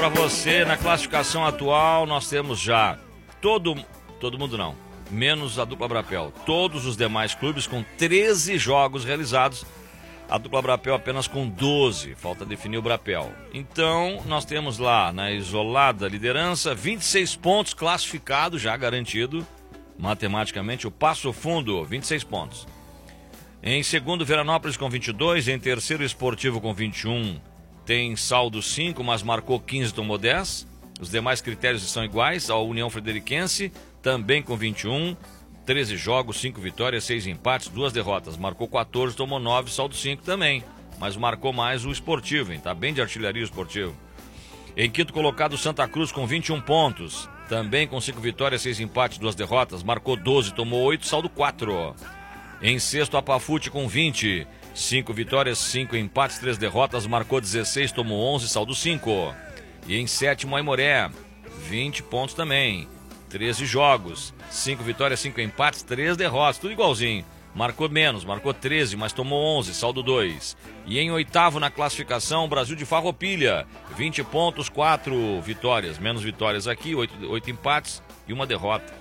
para você. Na classificação atual, nós temos já todo mundo não, menos a dupla Brapel. Todos os demais clubes com 13 jogos realizados. A dupla Brapel apenas com 12. Falta definir o Brapel. Então, nós temos lá na isolada liderança 26 pontos classificados, já garantido. Matematicamente, o Passo Fundo, 26 pontos. Em segundo, Veranópolis com 22. Em terceiro, Esportivo com 21. Tem saldo 5, mas marcou 15, tomou 10. Os demais critérios são iguais. A União Frederiquense também com 21. 13 jogos, 5 vitórias, 6 empates, 2 derrotas. Marcou 14, tomou 9, saldo 5 também. Mas marcou mais o Esportivo, hein? Tá bem de artilharia o Esportivo. Em quinto colocado, Santa Cruz com 21 pontos. Também com 5 vitórias, 6 empates, 2 derrotas. Marcou 12, tomou 8, saldo 4. Em sexto, Apafute com 20. 5 vitórias, 5 empates, 3 derrotas. Marcou 16, tomou 11, saldo 5. E em sétimo, Aimoré, 20 pontos também. 13 jogos, 5 vitórias, 5 empates, 3 derrotas, tudo igualzinho. Marcou menos, marcou 13, mas tomou 11, saldo 2. E em oitavo na classificação, Brasil de Farroupilha, 20 pontos, 4 vitórias, menos vitórias aqui, 8 empates e 1 derrota.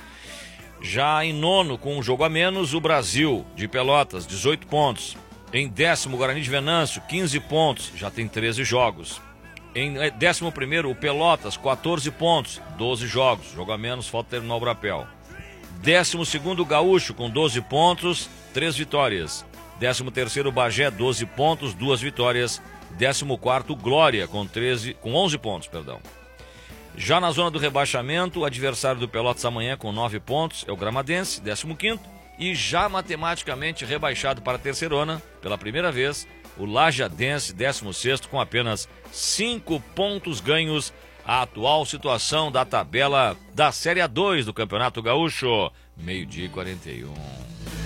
Já em nono, com um jogo a menos, o Brasil de Pelotas, 18 pontos. Em décimo, Guarani de Venâncio, 15 pontos, já tem 13 jogos. Em 11º, o Pelotas, 14 pontos, 12 jogos. Jogo a menos, falta terminar o Brapel. 12º, Gaúcho, com 12 pontos, 3 vitórias. 13º, Bagé, 12 pontos, 2 vitórias. 14º, Glória, com 11 pontos, perdão. Já na zona do rebaixamento, o adversário do Pelotas amanhã com 9 pontos é o Gramadense, 15º. E já matematicamente rebaixado para a terceirona, pela primeira vez, o Lajadense, 16º, com apenas 5 pontos ganhos. A atual situação da tabela da Série A2 do Campeonato Gaúcho. 12h41.